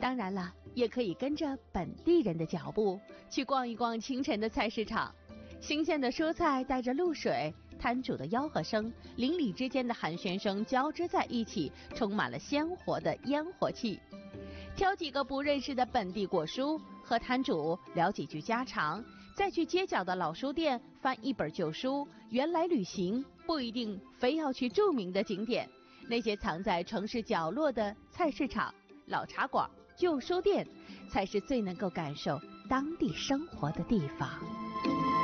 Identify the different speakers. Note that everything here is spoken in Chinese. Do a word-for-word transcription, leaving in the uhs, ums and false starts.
Speaker 1: 当然了，也可以跟着本地人的脚步去逛一逛清晨的菜市场。新鲜的蔬菜带着露水，摊主的吆喝声，邻里之间的寒暄声交织在一起，充满了鲜活的烟火气。挑几个不认识的本地果蔬，和摊主聊几句家常，再去街角的老书店翻一本旧书。原来旅行不一定非要去著名的景点，那些藏在城市角落的菜市场、老茶馆、旧书店，才是最能够感受当地生活的地方。